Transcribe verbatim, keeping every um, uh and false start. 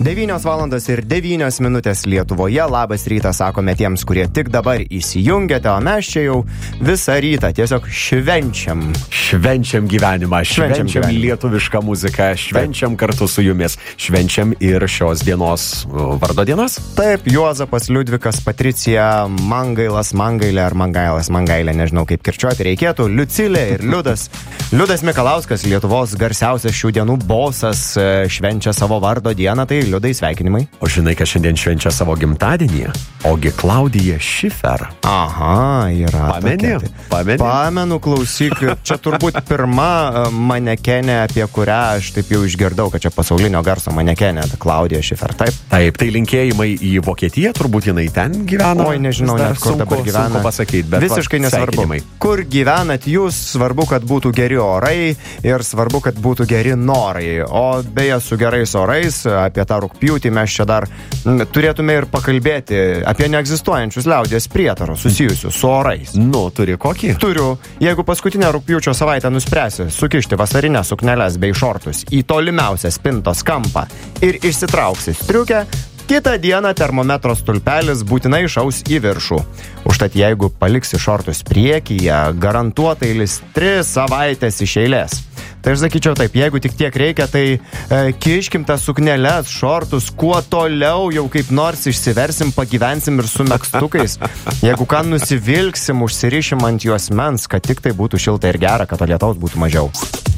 devynios valandos ir devynios minutės Lietuvoje. Labas rytas, sakome tiems, kurie tik dabar įsijungėte, o mes čia jau visą rytą tiesiog švenčiam. Švenčiam gyvenimą, švenčiam, Švenčiam gyvenimą. lietuvišką muziką, švenčiam kartu su jumis, švenčiam ir šios dienos uh, vardo dienas. Taip, Juozapas, Liudvikas, Patricija, Mangailas, Mangailė ar Mangailas, Mangailė, nežinau kaip kirčiuoti reikėtų, Liucilė ir Liudas. Liudas Mikalauskas, Lietuvos garsiausias šių dienų bosas, švenčia savo vardo dieną, tai Liudai sveikinimai. O žinai, kad šiandien švenčia savo gimtadienį? Ogi Klaudija Šifer. Aha, yra. Pameni? tokia, tai- Pameni? Pamenu, klausyk, čia turbūt pirma manekenė, apie kurią aš taip jau išgirdau, kad čia pasaulinio garso manekenė, Klaudija Šifer, taip? Taip, tai linkėjimai į Vokietiją, turbūt jinai ten gyvena. Oi, nežinau, Vis dar net kur sunku, dabar gyvena. Sunku pasakyti, bet visiškai va, nesvarbu. sveikinimai. Kur gyvenat jūs, svarbu, kad būtų geri orai ir svarbu, kad būtų geri norai. O beje, su gerais orais, apie tą rugpjūtį mes čia dar m, turėtume ir pakalbėti apie neegzistuojančius liaudies prietarus susijusius su orais. Nu, turi kokį? Turiu, jeigu paskutinę rugpjūčio savaitę nuspręsi sukišti vasarinės sukneles bei šortus į tolimiausią spintos kampą ir išsitrauksi striukę, kitą dieną termometro stulpelis būtinai šaus į viršų. Užtat jeigu paliksi šortus priekyje, garantuotai lis tris savaitės iš eilės. Tai aš sakyčiau taip, jeigu tik tiek reikia, tai e, kiškim tas sukneles, šortus, kuo toliau jau kaip nors išsiversim, pagyvensim ir su megztukais. Jeigu ką nusivilksim, užsirišim ant juosmens, kad tik tai būtų šilta ir gera, kad to lietaus būtų mažiau.